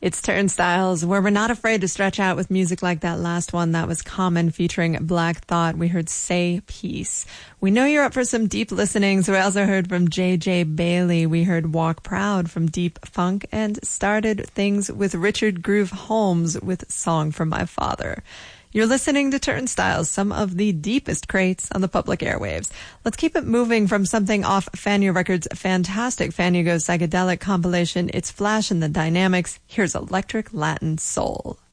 It's Turnstiles, where we're not afraid to stretch out with music like that last one. That was Common featuring Black Thought. We heard Say Peace. We know you're up for some deep listening, so we also heard from J.J. Bailey. We heard Walk Proud from Deep Funk and started things with Richard Groove Holmes with Song from My Father. You're listening to Turnstiles, some of the deepest crates on the public airwaves. Let's keep it moving from something off Fania Records' fantastic Fania Goes Psychedelic compilation. It's Flash and the Dynamics. Here's Electric Latin Soul.